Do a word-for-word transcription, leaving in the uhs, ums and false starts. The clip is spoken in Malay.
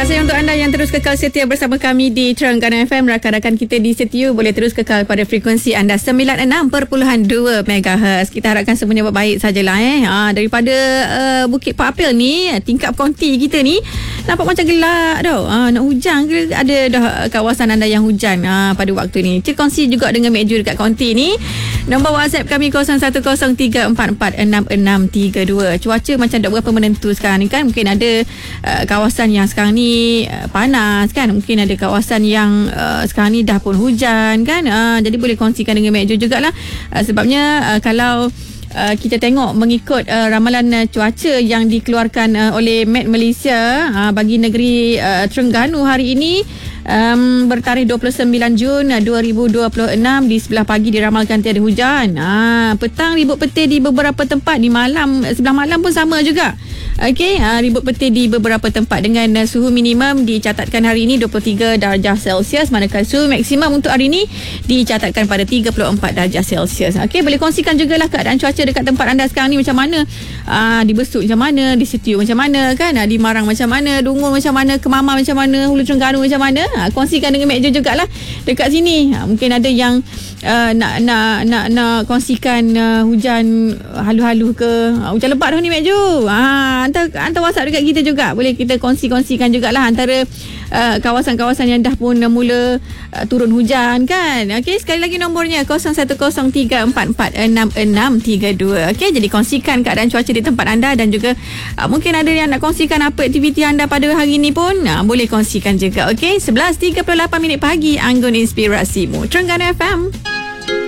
Terima kasih untuk anda yang terus kekal setia bersama kami di Terengganu F M. Rakan-rakan kita di setiu boleh terus kekal pada frekuensi anda sembilan puluh enam perpuluhan dua megahertz. Kita harapkan semuanya baik sajalah eh. Ha, daripada uh, Bukit Pak Apil ni, tingkap konti kita ni nampak macam gelap tau. Ha, nak hujan ke? Ada dah kawasan anda yang hujan ha, pada waktu ni. Cik kongsi juga dengan Mek Ju dekat konti ni. Nombor WhatsApp kami kosong satu kosong tiga empat empat enam enam tiga dua. Cuaca macam tak berapa menentu sekarang ni kan. Mungkin ada uh, kawasan yang sekarang ni uh, panas kan. Mungkin ada kawasan yang uh, sekarang ni dah pun hujan kan. Uh, jadi boleh kongsikan dengan Mek Ju jugalah. Uh, sebabnya uh, kalau Uh, kita tengok mengikut uh, ramalan uh, cuaca yang dikeluarkan uh, oleh Met Malaysia uh, bagi negeri uh, Terengganu hari ini um, bertarikh dua puluh sembilan Jun dua ribu dua puluh enam, di sebelah pagi diramalkan tiada hujan. Uh, petang ribut petir di beberapa tempat, di malam sebelah malam pun sama juga. Okey, uh, ribut petir di beberapa tempat dengan uh, suhu minimum dicatatkan hari ini dua puluh tiga darjah Celsius, manakala suhu maksimum untuk hari ini dicatatkan pada tiga puluh empat darjah Celsius. Okey, boleh kongsikan jugalah keadaan cuaca dekat tempat anda sekarang ni macam mana. Uh, di Besut macam mana, di Setiu macam mana kan, uh, di Marang macam mana, Dungun macam mana, Kemamar macam mana, Hulu Terengganu macam mana. Uh, kongsikan dengan Mek Ju jugalah dekat sini. Uh, mungkin ada yang uh, nak nak nak nak kongsikan uh, hujan halu-halu ke, uh, hujan lebat dah ni Mek Ju. Ah, hantar, hantar WhatsApp dekat kita juga. Boleh kita kongsi-kongsikan jugalah antara uh, kawasan-kawasan yang dah pun uh, mula uh, turun hujan kan. Okey, sekali lagi nombornya kosong satu kosong tiga empat empat enam enam tiga dua. Okey, jadi kongsikan keadaan cuaca di tempat anda dan juga uh, mungkin ada yang nak kongsikan apa aktiviti anda pada hari ini pun uh, boleh kongsikan juga. Okey, sebelas tiga puluh lapan minit pagi, Anggun Inspirasimu, Terengganu F M.